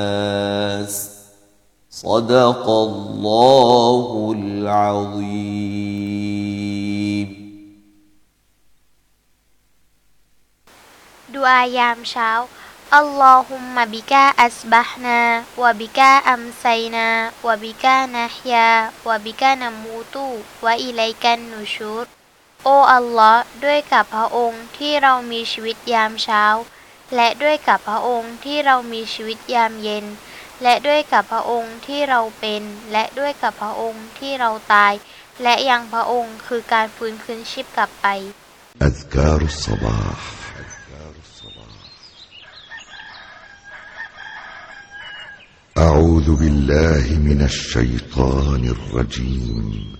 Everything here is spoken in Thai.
صدق الله العظيم ดุอายามเช้าอัลลอฮุมมะบิกาอัสบะห์นาวะบิกาอัมไซนาวะบิกานะฮยาวะบิกานะมูตุวะอิลัยกันนุชูรโออัลลอฮ์ด้วยกับพระองค์ที่เรามีชีวิตยามเช้าและด้วยกับพระองค์ที่เรามีชีวิตยามเย็นและด้วยกับพระองค์ที่เราเป็นและด้วยกับพระองค์ที่เราตายและยังพระองค์คือการฟื้นคืนชีพกลับไป أذكار الصباح أعوذ بالله من الشيطان الرجيم